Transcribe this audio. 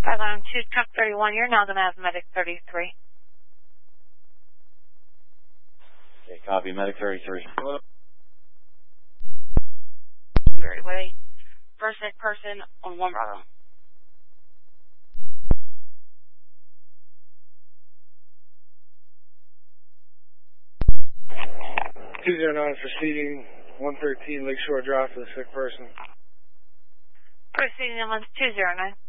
592 truck 31, you're now going to have medic 33. Okay, copy, medic 33. Very way. First aid person on 1 Bravo. 209 proceeding 113 Lakeshore Drive for the sick person. Proceeding on 209.